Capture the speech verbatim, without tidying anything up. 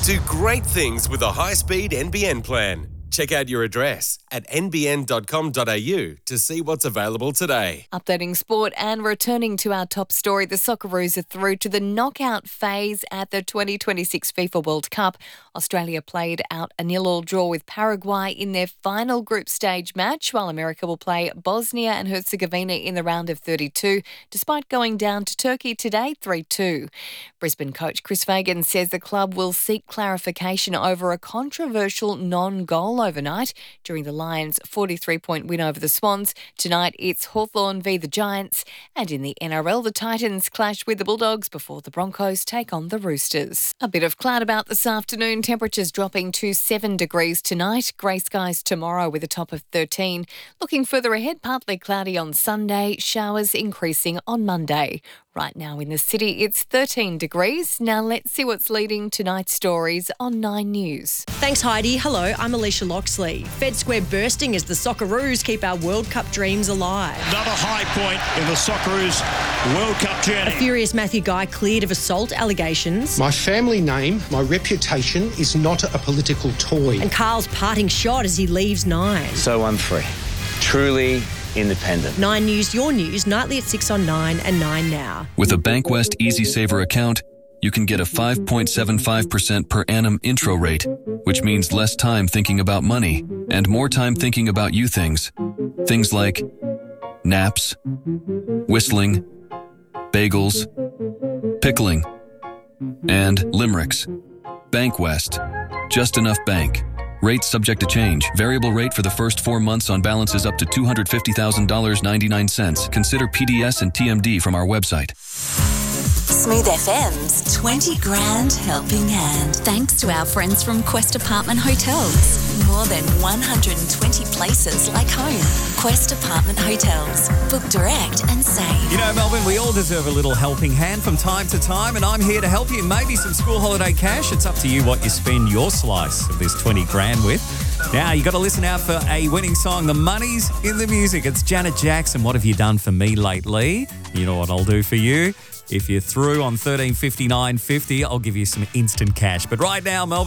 Do great things with a high-speed N B N plan. Check out your address at n b n dot com dot a u to see what's available today. Updating sport and returning to our top story, the Socceroos are through to the knockout phase at the twenty twenty-six FIFA World Cup. Australia played out a nil-all draw with Paraguay in their final group stage match, while America will play Bosnia and Herzegovina in the round of thirty-two, despite going down to Turkey today three two. Brisbane coach Chris Fagan says the club will seek clarification over a controversial non-goal overnight during the Lions' forty-three point win over the Swans. Tonight it's Hawthorn v the Giants, and in the N R L the Titans clash with the Bulldogs before the Broncos take on the Roosters. A bit of cloud about this afternoon, temperatures dropping to seven degrees tonight, grey skies tomorrow with a top of thirteen. Looking further ahead, partly cloudy on Sunday, showers increasing on Monday. Right now in the city, it's thirteen degrees. Now let's see what's leading tonight's stories on Nine News. Thanks, Heidi. Hello, I'm Alicia Loxley. Fed Square bursting as the Socceroos keep our World Cup dreams alive. Another high point in the Socceroos World Cup journey. A furious Matthew Guy cleared of assault allegations. My family name, my reputation is not a political toy. And Carl's parting shot as he leaves Nine. So I'm free. Truly independent. Nine News, your news, nightly at six on Nine and Nine Now. With a Bankwest Easy Saver account, you can get a five point seven five percent per annum intro rate, which means less time thinking about money and more time thinking about you things. Things like naps, whistling, bagels, pickling, and limericks. Bankwest. Just enough bank. Rates subject to change. Variable rate for the first four months on balances up to two hundred fifty thousand dollars and ninety-nine cents. Consider P D S and T M D from our website. Smooth F M's twenty grand helping hand. Thanks to our friends from Quest Apartment Hotels. More than one hundred twenty places like home. Quest Apartment Hotels. Book direct and save. You know, Melbourne, we all deserve a little helping hand from time to time, and I'm here to help you. Maybe some school holiday cash. It's up to you what you spend your slice of this twenty grand with. Now, you got to listen out for a winning song. The money's in the music. It's Janet Jackson. What have you done for me lately? You know what I'll do for you? If you're through on thirteen fifty-nine fifty, I'll give you some instant cash. But right now, Melbourne,